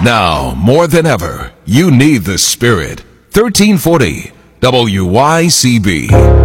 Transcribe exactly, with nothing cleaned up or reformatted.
Now, more than ever, you need the Spirit. thirteen forty W Y C B.